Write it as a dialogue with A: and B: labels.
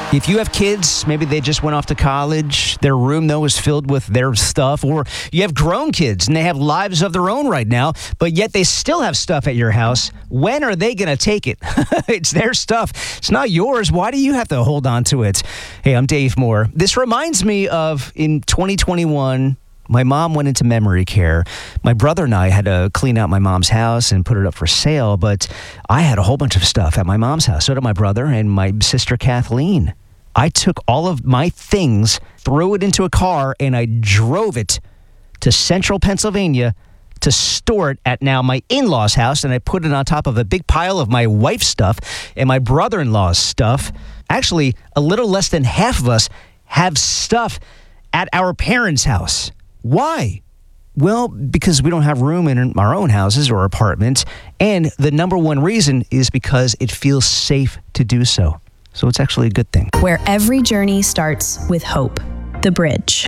A: If you have kids, maybe they just went off to college, their room, though, is filled with their stuff, or you have grown kids and they have lives of their own right now, but yet they still have stuff at your house. When are they going to take it? It's their stuff. It's not yours. Why do you have to hold on to it? Hey, I'm Dave Moore. This reminds me of in 2021, my mom went into memory care. My brother and I had to clean out my mom's house and put it up for sale, but I had a whole bunch of stuff at my mom's house. So did my brother and my sister Kathleen. I took all of my things, threw it into a car, and I drove it to central Pennsylvania to store it at now my in-laws' house, and I put it on top of a big pile of my wife's stuff and my brother-in-law's stuff. Actually, a little less than half of us have stuff at our parents' house. Why? Well, because we don't have room in our own houses or apartments. And the number one reason is because it feels safe to do so. So it's actually a good thing.
B: Where every journey starts with hope. The Bridge.